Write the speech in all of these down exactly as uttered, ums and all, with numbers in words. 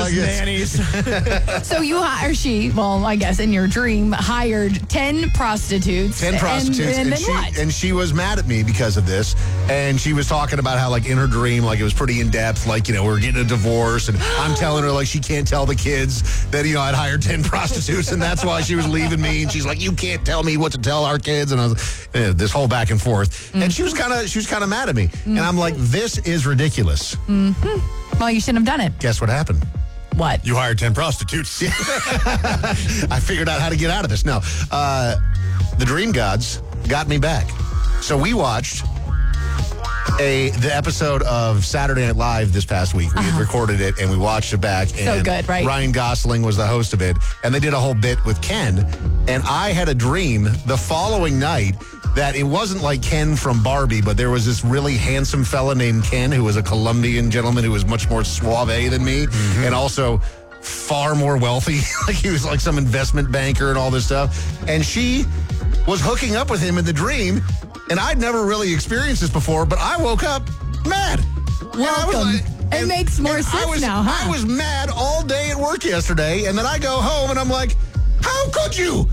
like nannies. So you hi- or she, well, I guess in your dream, hired ten prostitutes. Ten prostitutes. And, and, and then she, what? And she was mad at me because of this. And she was talking about how, like, in her dream, like, it was pretty in-depth. Like, you know, we we're getting a divorce. And I'm telling her, like, she can't tell the kids that, you know, I'd hired ten prostitutes. And that's why she was leaving me. And she's like, you can't tell me what to tell our kids. And I was eh, this whole back and forth. Mm-hmm. And she was kind of she was kind of mad at me. Mm-hmm. And I'm like, this is ridiculous. Mm-hmm. Well, you shouldn't have done it. Guess what happened? What? You hired ten prostitutes. I figured out how to get out of this. No, uh, the Dream Gods got me back. So we watched a the episode of Saturday Night Live this past week. We uh-huh. had recorded it and we watched it back. And so good, right? Ryan Gosling was the host of it. And they did a whole bit with Ken. And I had a dream the following night that it wasn't like Ken from Barbie, but there was this really handsome fella named Ken who was a Colombian gentleman who was much more suave than me mm-hmm. and also far more wealthy. Like he was like some investment banker and all this stuff. And she was hooking up with him in the dream. And I'd never really experienced this before, but I woke up mad. Welcome. Like, it and, makes more sense I was, now, huh? I was mad all day at work yesterday, and then I go home and I'm like, how could you?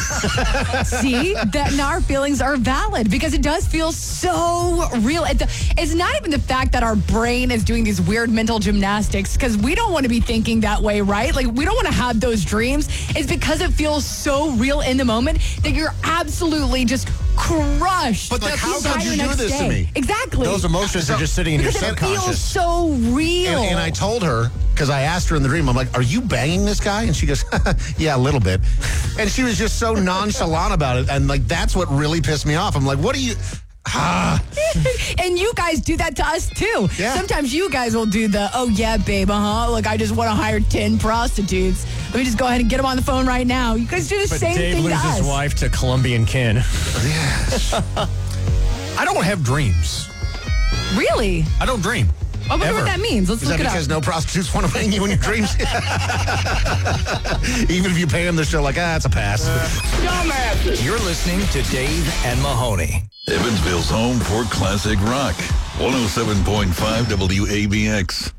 See, that now our feelings are valid because it does feel so real. It's not even the fact that our brain is doing these weird mental gymnastics because we don't want to be thinking that way, right? Like we don't want to have those dreams. It's because it feels so real in the moment that you're absolutely just crushed. But like, how could you do this day. to me? Exactly. Those emotions so, are just sitting in your subconscious. It feels so real. And, and I told her, because I asked her in the dream, I'm like, are you banging this guy? And she goes, yeah, a little bit. And she was just so nonchalant about it. And like, that's what really pissed me off. I'm like, what are you... Ah. And you guys do that to us too. Yeah. Sometimes you guys will do the, oh yeah, babe, uh-huh. Look, I just want to hire ten prostitutes. Let me just go ahead and get them on the phone right now. You guys do the but same Dave thing to us. Dave loses his wife to Colombian Ken. Yes. I don't have dreams. Really? I don't dream. I wonder Ever. what that means. Let's Is look that it because up. no prostitutes want to bang you in your dreams? Even if you pay them, they're still like, ah, it's a pass. Dumbasses. You're listening to Dave and Mahoney. Evansville's home for classic rock. one oh seven point five W A B X.